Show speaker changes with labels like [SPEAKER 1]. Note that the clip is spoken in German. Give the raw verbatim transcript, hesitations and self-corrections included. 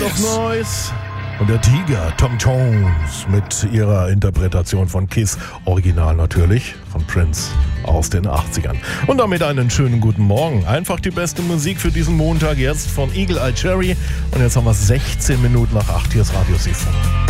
[SPEAKER 1] noch Neues. Und der Tiger, Tom Jones, mit ihrer Interpretation von Kiss, original natürlich, von Prince aus den achtzigern. Und damit einen schönen guten Morgen. Einfach die beste Musik für diesen Montag jetzt von Eagle Eye Cherry. Und jetzt haben wir sechzehn Minuten nach acht, hier ist Radio Seefunk.